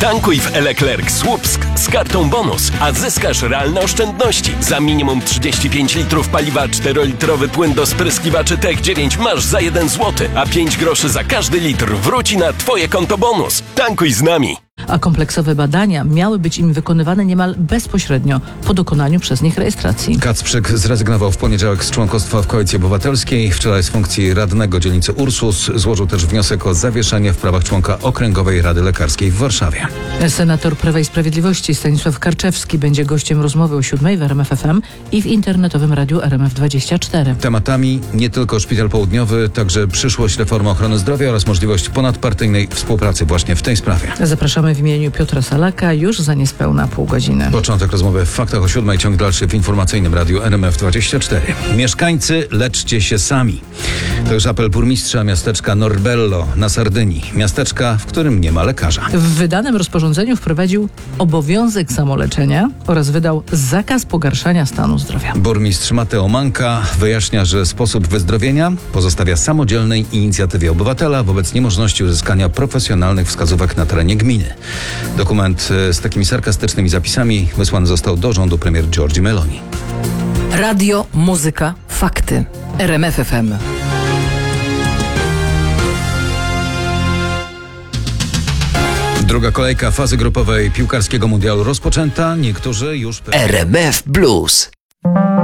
Tankuj w Leclerc Słupsk z kartą bonus, a zyskasz realne oszczędności. Za minimum 35 litrów paliwa 4-litrowy płyn do spryskiwaczy Tech 9 masz za 1 zł, a 5 groszy za każdy litr wróci na Twoje konto bonus. Tankuj z nami! A kompleksowe badania miały być im wykonywane niemal bezpośrednio po dokonaniu przez nich rejestracji. Kacprzyk zrezygnował w poniedziałek z członkostwa w Koalicji Obywatelskiej. Wczoraj z funkcji radnego dzielnicy Ursus złożył też wniosek o zawieszenie w prawach członka Okręgowej Rady Lekarskiej w Warszawie. Senator Prawa i Sprawiedliwości Stanisław Karczewski będzie gościem rozmowy o 7:00 w RMF FM i w internetowym radiu RMF24. Tematami nie tylko Szpital Południowy, także przyszłość reformy ochrony zdrowia oraz możliwość ponadpartyjnej współpracy właśnie w tej sprawie. Zapraszamy w imieniu Piotra Salaka już za niespełna pół godziny. Początek rozmowy w Faktach o 7:00, ciąg dalszy w informacyjnym radiu RMF24. Mieszkańcy, leczcie się sami. To już apel burmistrza miasteczka Norbello na Sardynii. Miasteczka, w którym nie ma lekarza. W wydanym rozporządzeniu wprowadził obowiązek samoleczenia oraz wydał zakaz pogarszania stanu zdrowia. Burmistrz Mateo Manka wyjaśnia, że sposób wyzdrowienia pozostawia samodzielnej inicjatywie obywatela wobec niemożności uzyskania profesjonalnych wskazówek na terenie gminy. Dokument z takimi sarkastycznymi zapisami wysłany został do rządu premier Giorgi Meloni. Radio, muzyka, fakty. RMF FM. Druga kolejka fazy grupowej piłkarskiego mundialu rozpoczęta. Niektórzy już... RMF Blues.